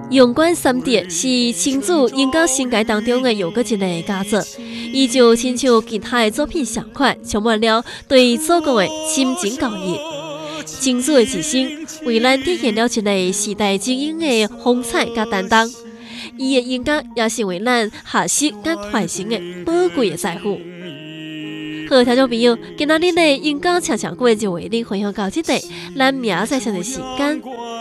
勇冠三蝶是青组演讲新界当中的又个一个佳作，伊就亲像其他的作品相款，充满了对祖国的深情教育。青组的一生，为咱体现了一个时代精英的风采甲担当。伊的演讲也成为咱学习甲传承的宝贵的财富。好，听众朋友，今仔日的演讲悄悄过就为您分享到这里，咱明仔载的时间